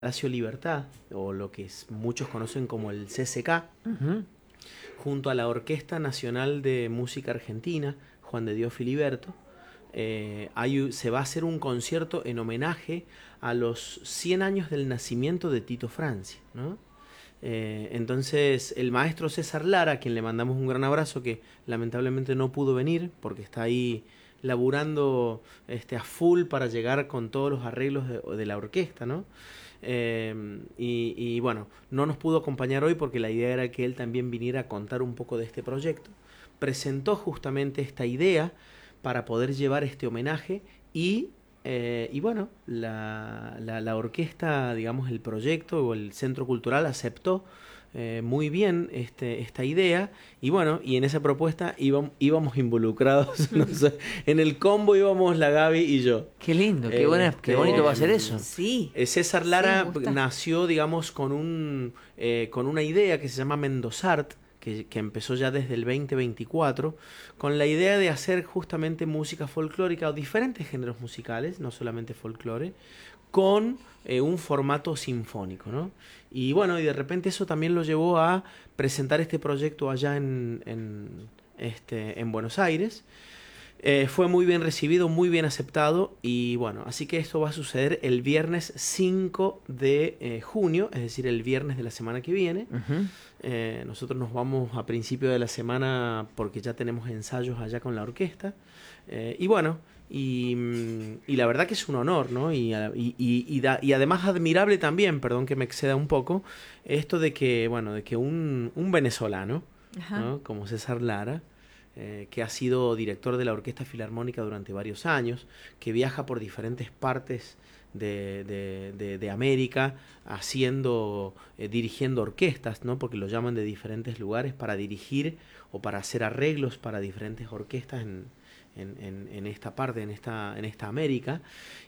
Palacio Libertad, o lo que muchos conocen como el CCK, junto a la Orquesta Nacional de Música Argentina, Juan de Dios Filiberto. Se va a hacer un concierto en homenaje a los 100 años del nacimiento de Tito Francia, ¿no? Entonces el maestro César Lara, a quien le mandamos un gran abrazo, que lamentablemente no pudo venir porque está ahí laburando a full para llegar con todos los arreglos de la orquesta, ¿no? Y bueno, no nos pudo acompañar hoy porque la idea era que él también viniera a contar un poco de este proyecto. Presentó justamente esta idea para poder llevar este homenaje y bueno, la orquesta, digamos, el proyecto o el centro cultural aceptó muy bien esta idea, y bueno, y en esa propuesta íbamos involucrados, no sé, en el combo íbamos la Gaby y yo. Qué lindo, qué bonito va a ser eso. Sí. César Lara nació, digamos, con una idea que se llama Mendozart, que empezó ya desde el 2024, con la idea de hacer justamente música folclórica o diferentes géneros musicales, no solamente folclore, con un formato sinfónico, ¿no? Y bueno, y de repente eso también lo llevó a presentar este proyecto allá en Buenos Aires. Fue muy bien recibido, muy bien aceptado, y bueno, así que esto va a suceder el viernes 5 de junio, es decir, el viernes de la semana que viene. Nosotros nos vamos a principio de la semana porque ya tenemos ensayos allá con la orquesta, y bueno, y la verdad que es un honor, ¿no? Y además admirable también, perdón que me exceda un poco, esto de que, bueno, de que un venezolano, ¿no? Como César Lara, que ha sido director de la Orquesta Filarmónica durante varios años, que viaja por diferentes partes de América, dirigiendo orquestas, ¿no? Porque lo llaman de diferentes lugares para dirigir o para hacer arreglos para diferentes orquestas en esta parte, en esta América.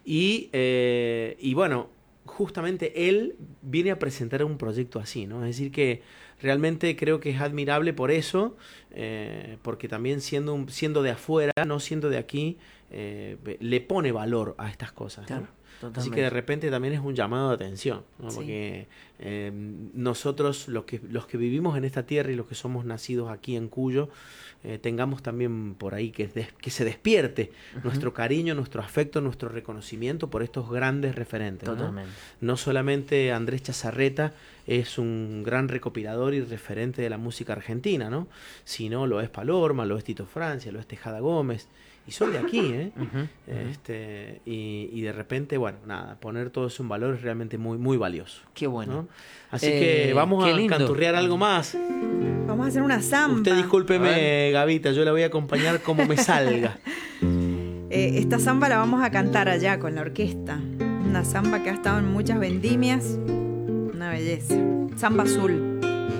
Y bueno, justamente él viene a presentar un proyecto así, ¿no? Es decir que realmente creo que es admirable por eso, porque también siendo de afuera, no siendo de aquí, le pone valor a estas cosas, ¿no? Claro, totalmente. Así que de repente también es un llamado de atención, ¿no? Sí. Porque nosotros, los que vivimos en esta tierra y los que somos nacidos aquí en Cuyo, tengamos también por ahí que se despierte nuestro cariño, nuestro afecto, nuestro reconocimiento por estos grandes referentes, ¿no? Totalmente. No solamente Andrés Chazarreta es un gran recopilador y referente de la música argentina, ¿no? Sino lo es Palorma, lo es Tito Francia, lo es Tejada Gómez, y son de aquí, ¿eh? Y de repente, bueno, nada, poner todo eso en valor es realmente muy, muy valioso. Qué bueno. ¿No? Así que vamos a canturrear algo más. Vamos a hacer una samba. Usted discúlpeme, Gavita, yo la voy a acompañar como me salga. Esta samba la vamos a cantar allá con la orquesta. Una samba que ha estado en muchas vendimias. Una belleza. Samba Azul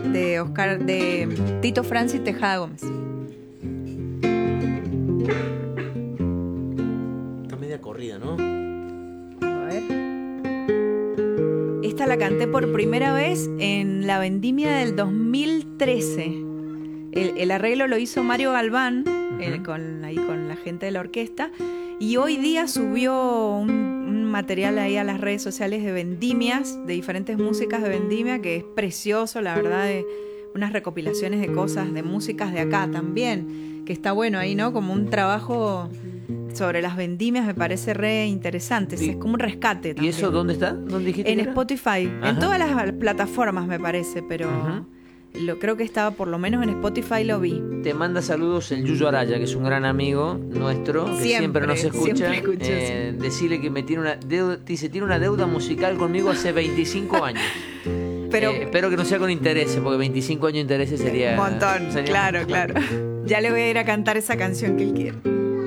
de Tito Francia y Tejada Gómez. Está media corrida, ¿no? A ver. Esta la canté por primera vez en la vendimia del 2013. El arreglo lo hizo Mario Galván, con la gente de la orquesta, y hoy día subió un material ahí a las redes sociales de vendimias, de diferentes músicas de vendimia, que es precioso, la verdad, de unas recopilaciones de cosas, de músicas de acá también, que está bueno ahí, ¿no? Como un trabajo sobre las vendimias, me parece re interesante. Es como un rescate también. ¿Y eso dónde está? ¿Dónde dijiste? En que era? Spotify. Ajá. En todas las plataformas, me parece, pero creo que estaba por lo menos en Spotify, lo vi. Te manda saludos el Yuyo Araya, que es un gran amigo nuestro, que siempre nos escucha. Sí. Decirle que me tiene una deuda musical conmigo hace 25 años. Pero espero que no sea con intereses, porque 25 años de intereses sería... un montón, sería claro. Ya le voy a ir a cantar esa canción que él quiere.